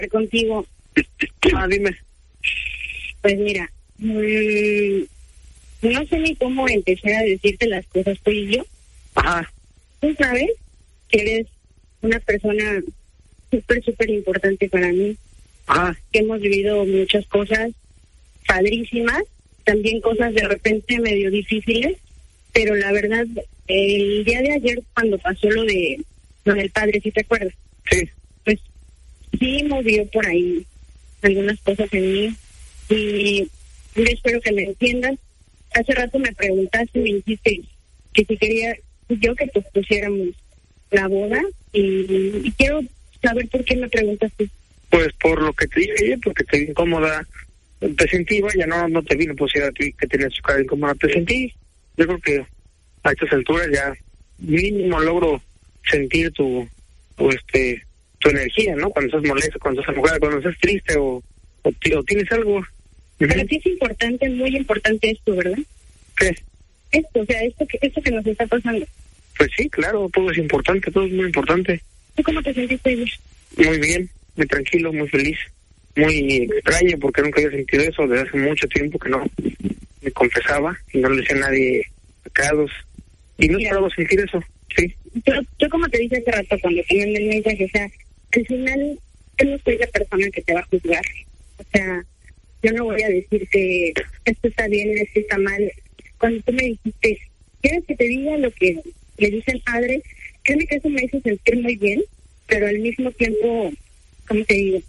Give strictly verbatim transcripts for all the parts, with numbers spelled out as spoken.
contigo. Ah, dime. Pues mira, mmm, no sé ni cómo empezar a decirte las cosas tú y yo. Ajá. Tú sabes que eres una persona súper, súper importante para mí. Ajá. Que hemos vivido muchas cosas padrísimas, también cosas de repente medio difíciles, pero la verdad, el día de ayer cuando pasó lo de lo del padre, ¿sí te acuerdas? Sí. Pues sí movió por ahí algunas cosas en mí y yo espero que me entiendas. Hace rato me preguntaste, me dijiste que si quería yo que pues pusiéramos la boda y, y quiero saber por qué me preguntaste. Pues por lo que te dije ayer, porque te vi incómoda, te sentí, vaya, no no te vino posibilidad a ti que tenías tu cara incómoda, te sentí. Yo creo que a estas alturas ya mínimo logro sentir tu, tu este tu energía, ¿no? Cuando estás molesto, cuando estás enojada, cuando estás triste o, o, o tienes algo. Para ti es importante, muy importante esto, ¿verdad? ¿Qué? Esto, o sea, esto que, esto que nos está pasando. Pues sí, claro, todo es importante, todo es muy importante. ¿Tú cómo te sentiste ayer? Muy bien, muy tranquilo, muy feliz, muy extraño porque nunca había sentido eso, desde hace mucho tiempo que no me confesaba y no le decía a nadie pecados y no esperaba sentir eso, sí. Yo, yo como te dije hace rato cuando te mandé el mensaje, o sea, al final yo no soy la persona que te va a juzgar, o sea, yo no voy a decir que esto está bien, esto está mal. Cuando tú me dijiste, ¿quieres que te diga lo que le dice el padre? Créeme que eso me hizo sentir muy bien, pero al mismo tiempo, ¿cómo te digo?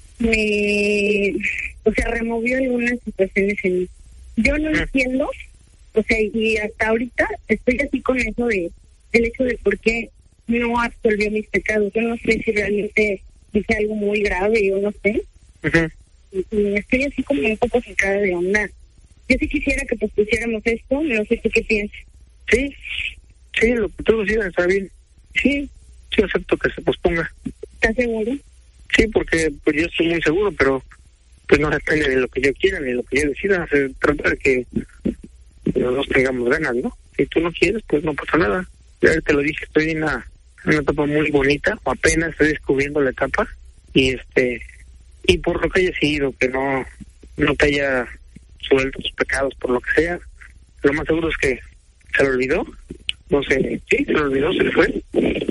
Me, o sea, removió algunas situaciones en mí. Yo no entiendo, o sea, y hasta ahorita estoy así con eso de, el hecho de por qué no absolvió mis pecados. Yo no sé si realmente hice algo muy grave, o no sé. Uh-huh. Y estoy así como un poco sacada de onda. Yo sí quisiera que pues pusiéramos esto, no sé tú qué piensas. Sí, sí, lo que tú decías está bien. Sí, sí acepto que se posponga. ¿Estás seguro? Sí, porque pues yo estoy muy seguro, pero pues no depende de lo que yo quiera ni de lo que yo decida. Se trata de que los dos tengamos ganas, ¿no? Si tú no quieres, pues no pasa nada. Ya te lo dije, estoy en una, en una etapa muy bonita, o apenas estoy descubriendo la etapa, y este y por lo que haya sido, que no no te haya suelto tus pecados por lo que sea, lo más seguro es que se lo olvidó, no sé, sí, se lo olvidó, se le fue.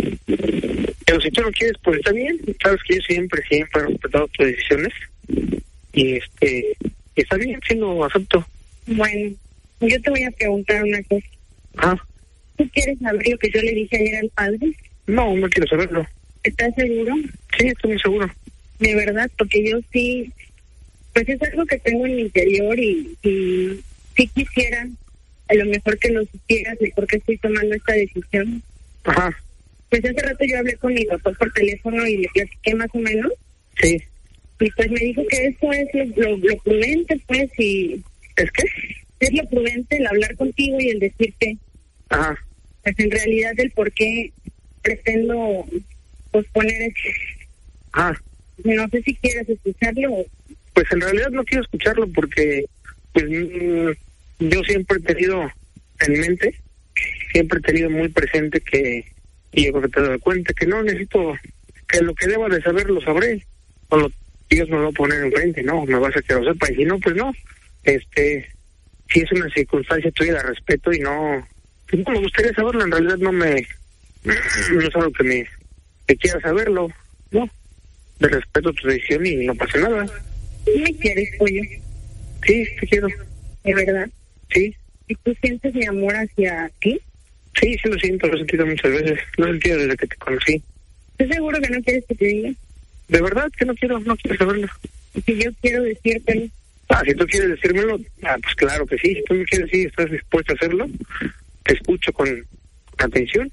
Pero si tú no quieres, pues está bien, sabes que yo siempre, siempre he respetado tus decisiones, y este, está bien, sí lo acepto. Bueno, yo te voy a preguntar una cosa. Ah. ¿Tú quieres saber lo que yo le dije ayer al padre? No, no quiero saberlo. ¿Estás seguro? Sí, estoy muy seguro. De verdad, porque yo sí, pues es algo que tengo en mi interior y, y sí quisiera, a lo mejor que lo supieras de por qué estoy tomando esta decisión. Ajá. Pues hace rato yo hablé con mi doctor por teléfono y le platiqué más o menos. Sí. Y pues me dijo que eso es lo, lo, lo prudente, pues, y... ¿Es qué? Es lo prudente el hablar contigo y el decirte... Ajá. Pues en realidad el por qué pretendo posponer esto. Ah. No sé si quieres escucharlo. Pues en realidad no quiero escucharlo porque pues yo siempre he tenido en mente, siempre he tenido muy presente que, y yo creo que te doy cuenta, que no necesito, que lo que deba de saber lo sabré, o lo, Dios me lo va a poner enfrente, no, me va a hacer que lo sepa, y si no, pues no, este, si es una circunstancia tuya la respeto y no, pues no me gustaría saberlo, en realidad no me, no es algo que me, que quiera saberlo, no. De respeto tu decisión y no pasa nada. ¿Me quieres, pollo? Sí, te quiero. ¿De verdad? Sí. ¿Y tú sientes mi amor hacia ti? Sí, sí lo siento, lo he sentido muchas veces. Lo he sentido desde que te conocí. ¿Estás seguro que no quieres que te diga? De verdad que no quiero, no quiero saberlo. ¿Y si yo quiero decírtelo? Ah, si tú quieres decírmelo, ah, pues claro que sí. Si tú me quieres decir, estás dispuesto a hacerlo, te escucho con, con atención.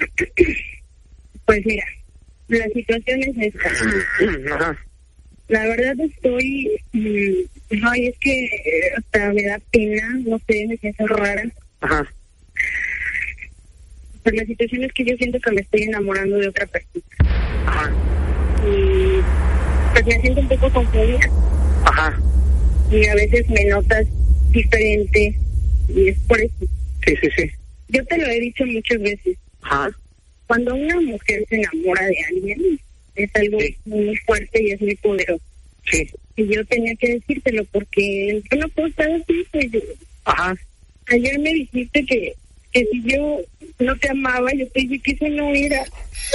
Pues mira, la situación es esta. Ajá. La verdad estoy... Mmm, ay, es que hasta me da pena, no sé, me siento rara. Ajá. Pues la situación es que yo siento que me estoy enamorando de otra persona. Ajá. Y pues me siento un poco confundida. Ajá. Y a veces me notas diferente. Y es por eso. Sí, sí, sí. Yo te lo he dicho muchas veces. Ajá. Cuando una mujer se enamora de alguien, es algo sí. muy fuerte y es muy poderoso. Sí. Y yo tenía que decírtelo porque yo no puedo estar así, pues. Yo, Ajá. Ayer me dijiste que, que si yo no te amaba, yo te dije que eso no era.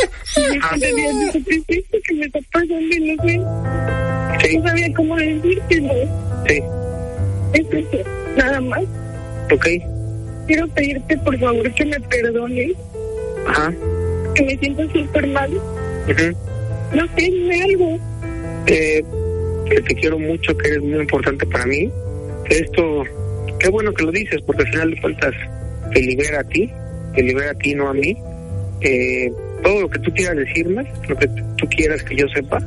Y Ajá. en realidad yo te dije que me está pasando y no sé. Sí. No sabía cómo decírtelo. Sí. Es eso, nada más. Ok. Quiero pedirte por favor que me perdones, Ajá. que me siento súper mal. Uh-huh. No sé, dime algo. Eh, que te quiero mucho, que eres muy importante para mí. Que esto, qué bueno que lo dices, porque al final de cuentas te libera a ti, te libera a ti, no a mí. Eh, todo lo que tú quieras decirme, lo que tú quieras que yo sepa,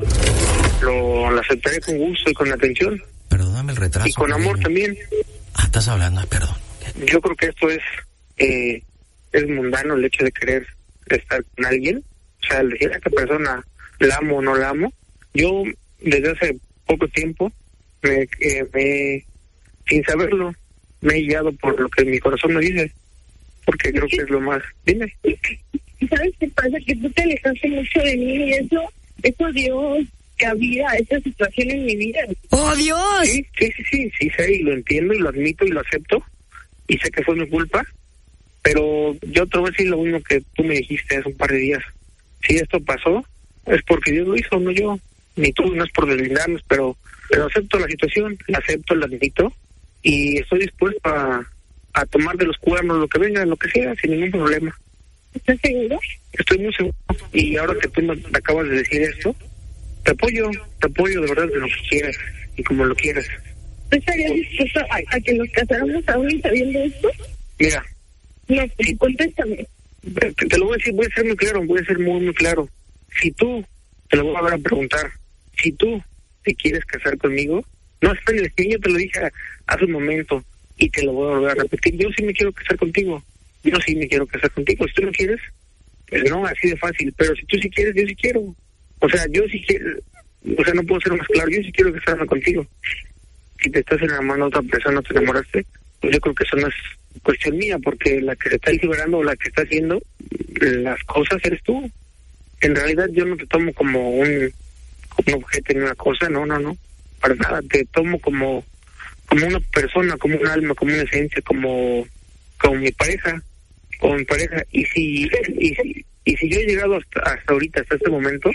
lo, lo aceptaré con gusto y con atención. Perdóname el retraso. Y con amor también. Ah, estás hablando, perdón. Yo creo que esto es eh, es mundano, el hecho de querer estar con alguien. O sea, el decir a esta persona la amo o no la amo. Yo desde hace poco tiempo me, eh, me sin saberlo me he guiado por lo que mi corazón me dice, porque creo que es lo más. Dime. ¿Sabes qué pasa? Que tú te alejaste mucho de mí y eso, eso dio cabida a esa situación en mi vida. ¡Oh, Dios! Sí, sí, sí, sí, sí sé y lo entiendo y lo admito y lo acepto y sé que fue mi culpa, pero yo te voy a decir lo mismo que tú me dijiste hace un par de días. Si esto pasó, es porque Dios lo hizo, no yo, ni tú, no es por deslindarnos, pero pero acepto la situación, la acepto, la admito y estoy dispuesto a, a tomar de los cuernos lo que venga, lo que sea, sin ningún problema. ¿Estás seguro? Estoy muy seguro y ahora que tú me acabas de decir esto, te apoyo, te apoyo de verdad de lo que quieras y como lo quieras. ¿Tú estarías dispuesto a, a que nos casáramos aún y sabiendo esto? Mira, No, pues, contéstame. te, te lo voy a decir, voy a ser muy claro, voy a ser muy, muy claro. Si tú, te lo voy a volver a preguntar, si tú te quieres casar conmigo, no, espera, yo te lo dije hace un momento y te lo voy a volver a repetir, yo sí me quiero casar contigo, yo sí me quiero casar contigo, si tú no quieres, pues no, así de fácil, pero si tú sí quieres, yo sí quiero. O sea, yo sí quiero, o sea, no puedo ser más claro, yo sí quiero casarme contigo. Si te estás enamorando a otra persona, te enamoraste, pues yo creo que eso no es cuestión mía, porque la que se está liberando o la que está haciendo las cosas eres tú. En realidad yo no te tomo como un, como un objeto en una cosa, no, no, no, para nada, te tomo como como una persona, como un alma, como una esencia, como como mi pareja, como mi pareja, y si y si, y si yo he llegado hasta, hasta ahorita, hasta este momento,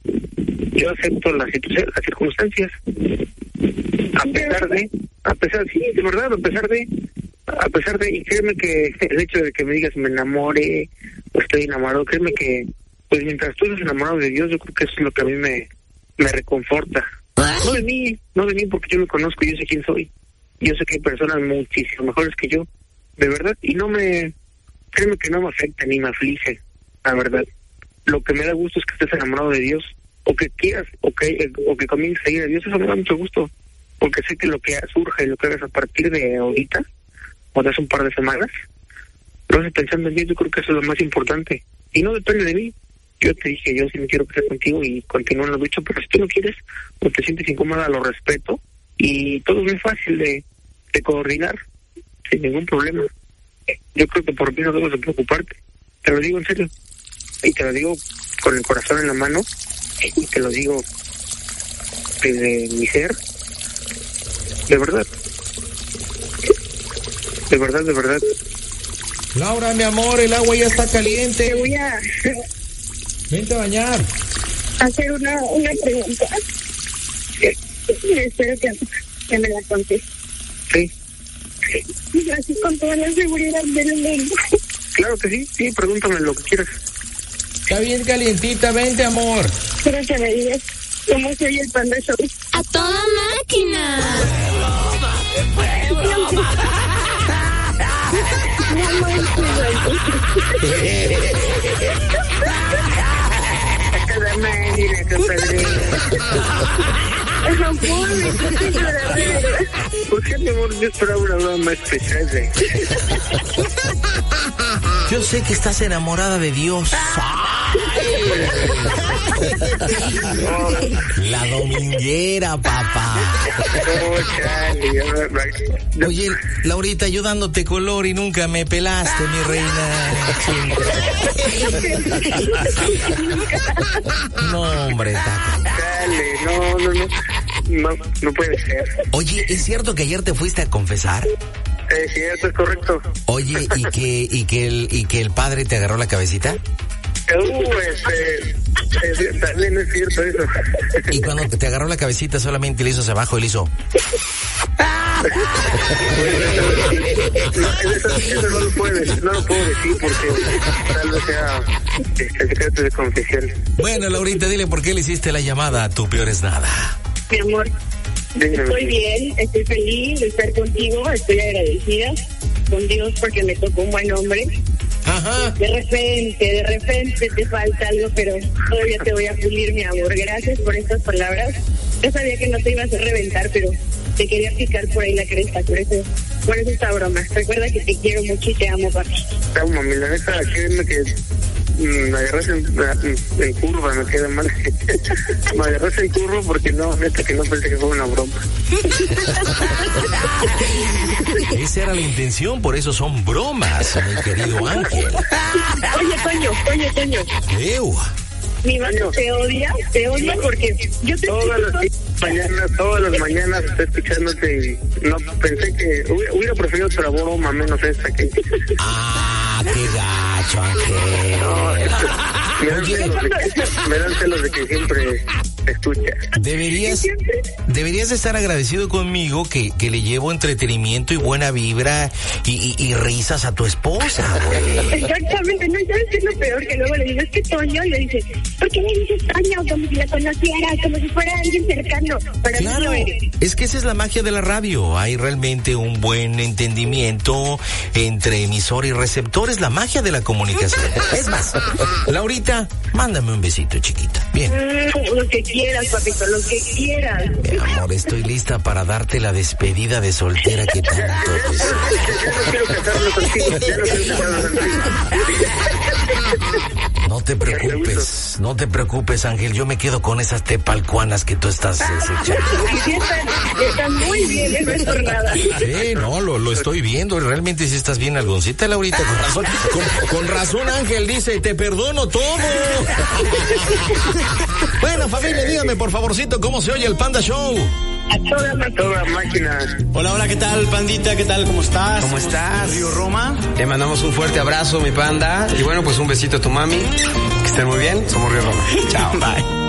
yo acepto las, las circunstancias, a pesar de, a pesar, sí, de verdad, a pesar de, a pesar de, y créeme que el hecho de que me digas me enamore, o estoy enamorado, créeme que, pues mientras tú estás enamorado de Dios, yo creo que eso es lo que a mí me, me reconforta. No de mí, no de mí, porque yo me conozco, yo sé quién soy. Yo sé que hay personas muchísimo mejores que yo, de verdad, y no me, créeme que no me afecta ni me aflige, la verdad. Lo que me da gusto es que estés enamorado de Dios, o que quieras, o que, o que comiences a ir a Dios, eso me da mucho gusto, porque sé que lo que surja y lo que hagas a partir de ahorita, o de hace un par de semanas, lo haces pensando en Dios, yo creo que eso es lo más importante, y no depende de mí. Yo te dije, yo sí me quiero casar contigo y continúo en lo dicho, pero si tú no quieres, o te sientes incómoda, lo respeto, y todo es muy fácil de, de coordinar, sin ningún problema. Yo creo que por mí no debes de preocuparte, te lo digo en serio, y te lo digo con el corazón en la mano, y te lo digo desde mi ser, de verdad, de verdad, de verdad. Laura, mi amor, el agua ya está caliente. Te voy a Vente a bañar. hacer una, una pregunta. Espero que, que me la contestes. Sí, Y así con toda la seguridad del mundo. claro que sí, sí, pregúntame lo que quieras. Está bien calientita, vente, amor. Quiero que me digas cómo soy el Panda Show. ¡A toda máquina! No manches, Cada madre, compadre. ¿Por qué, mi amor? Yo esperaba una broma especial. ¿eh? Yo sé que estás enamorada de Dios. La dominguera, papá. Oh, chale. Oye, Laurita, yo dándote color y nunca me pelaste, mi reina. No, hombre, taca. Dale, no, no, no, no, no puede ser. Oye, ¿es cierto que ayer te fuiste a confesar? Es cierto, es correcto. Oye, ¿y que, y que el, y que el padre te agarró la cabecita? Uh, este, es, también es cierto eso. Y cuando te agarró la cabecita solamente le hizo hacia abajo y le hizo... No, eso, eso no lo puedes, no lo puedo decir porque tal vez sea este, secreto de confesión. Bueno, Laurita, dile por qué le hiciste la llamada a Tu Peor Es Nada. Mi amor, estoy bien, estoy feliz de estar contigo, estoy agradecida con Dios porque me tocó un buen hombre. Ajá. De repente, de repente te falta algo, pero todavía te voy a pulir, mi amor. Gracias por estas palabras. Yo sabía que no te ibas a reventar, pero te quería picar por ahí la cresta, por eso, por eso esta broma. Recuerda que te quiero mucho y te amo, papi. Te amo, mami, la neta, créeme que me agarras en, en curva, me queda mal. Me agarras en curva porque no, neta, que no pensé que fue una broma. Esa era la intención, por eso son bromas, mi querido Ángel. Oye, Toño, oye, Toño. Ew. Mi mano te odia, te odia porque yo te Todas las mañanas, todas las mañanas estoy escuchándote y no pensé que hubiera, hubiera preferido otra broma menos esta que... Ah, qué gacho, Ángel. No, me dan celos de que, me dan celos de que siempre te escucha. Deberías, deberías estar agradecido conmigo que, que le llevo entretenimiento y buena vibra y, y, y risas a tu esposa, güey. Exactamente, no, ¿sabes qué es lo peor? Que luego le digo, es que Toño, y le dice, ¿por qué me dices Toño? Como si la conociera, como si fuera alguien cercano. Para Claro, mí no eres. es que esa es la magia de la radio. Hay realmente un buen entendimiento entre emisor y receptor. Es la magia de la comunicación. Es más, Laurita, mándame un besito, chiquita. Bien. Mm, lo que quieras, papito, lo que quieras. Mi amor, estoy lista para darte la despedida de soltera que tanto deseas. Ya no quiero casarme contigo, ya no quiero casarme contigo. No te preocupes, no te preocupes, Ángel. Yo me quedo con esas tepalcuanas que tú estás desechando. Sí, están, están muy bien, no es por nada. Sí, no, lo, lo estoy viendo. Realmente sí estás bien algoncita, Laurita. Con razón, con, con razón, Ángel dice, te perdono todo. Bueno, familia, dígame por favorcito cómo se oye el Panda Show. A toda máquina. Toda máquina. Hola, hola, ¿qué tal, pandita? ¿Qué tal? ¿Cómo estás? ¿Cómo estás? Río Roma. Te mandamos un fuerte abrazo, mi panda. Y bueno, pues un besito a tu mami. Que estén muy bien. Somos Río Roma. Chao. Bye.